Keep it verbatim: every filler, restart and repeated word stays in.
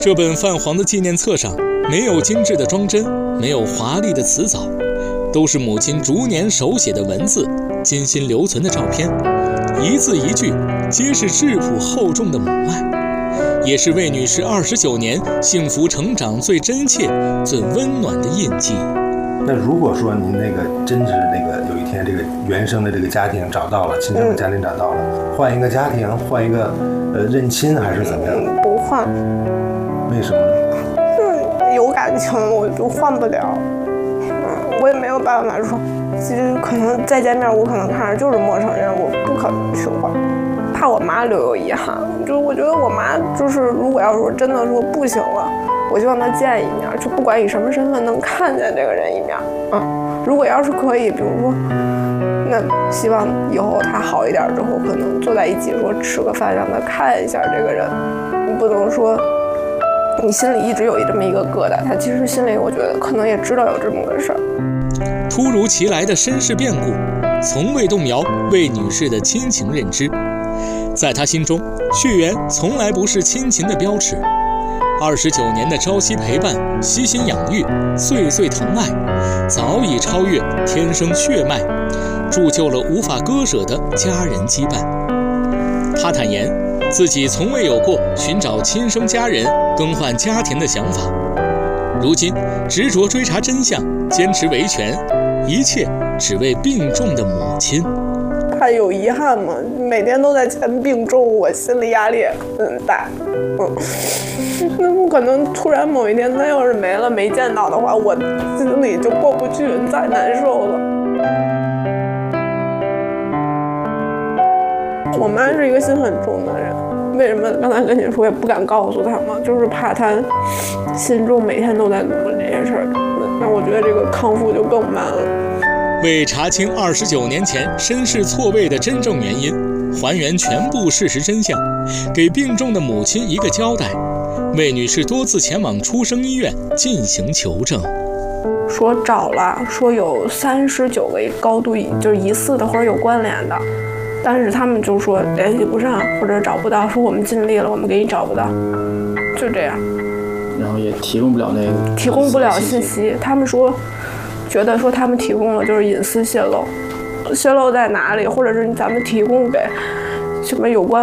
这本泛黄的纪念册上，没有精致的装帧，没有华丽的辞藻，都是母亲逐年手写的文字，精心留存的照片，一字一句皆是质朴厚重的母爱，也是魏女士二十九年幸福成长最真切、最温暖的印记。 那如果说您那个真是那个有一天这个原生的这个家庭找到了，亲生的家庭找到了，嗯、换一个家庭，换一个呃认亲还是怎么样？ 不换。 为什么呢？ 嗯，有感情我就换不了。嗯，我也没有办法说，其实可能再见面，我可能看着就是陌生人，我不可能去换，怕我妈留有遗憾。就我觉得我妈就是，如果要说真的说不行了。我希望他见一面，就不管以什么身份能看见这个人一面。嗯，如果要是可以，比如说，那希望以后他好一点之后，可能坐在一起说吃个饭，让他看一下这个人。你不能说你心里一直有这么一个疙瘩，他其实心里我觉得可能也知道有这么个事儿。 突如其来的身世变故，从未动摇魏女士的亲情认知。在她心中，血缘从来不是亲情的标尺。二十九年的朝夕陪伴、悉心养育、岁岁疼爱，早已超越天生血脉，铸就了无法割舍的家人羁绊。他坦言，自己从未有过寻找亲生家人、更换家庭的想法。如今，执着追查真相，坚持维权，一切只为病重的母亲。 怕有遗憾吗？每天都在前病重，我心里压力也很大。嗯，那不可能突然某一天他要是没了没见到的话，我心里就过不去，太难受了。我妈是一个心很重的人，为什么刚才跟你说也不敢告诉她嘛，就是怕她心中每天都在努力这件事儿，那我觉得这个康复就更慢了。 为查清二十九年前身世错位的真正原因，还原全部事实真相，给病重的母亲一个交代，魏女士多次前往出生医院进行求证。 说找了，说有三十九个高度就是疑似的或者有关联的，但是他们就说联系不上或者找不到，说我们尽力了，我们给你找不到，就这样。 然后也提供不了那个提供不了信息，他们说觉得说他们提供了就是隐私泄露，泄露在哪里，或者是咱们提供给什么有关